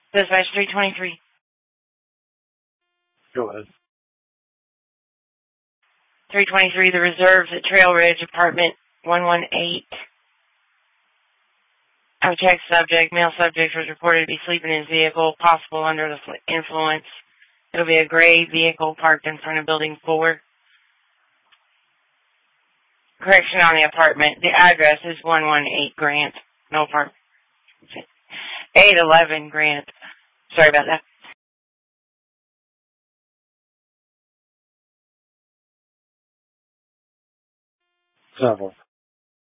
Dispatch 323. Go ahead. 323, the reserves at Trail Ridge, apartment 118. I've checked subject. Male subject was reported to be sleeping in his vehicle, possible under the influence. It'll be a gray vehicle parked in front of building 4. Correction on the apartment. The address is 118 Grant. No apartment. 811 Grant. Sorry about that. Several.